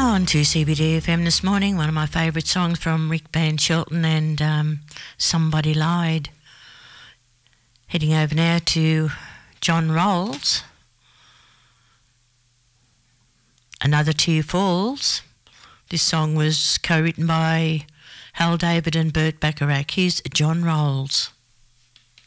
On to CBD FM this morning, one of my favourite songs from Rick Van Shelton and Somebody Lied. Heading over now to John Rolls, Another Tear Falls. This song was co-written by Hal David and Burt Bacharach. Here's John Rolls.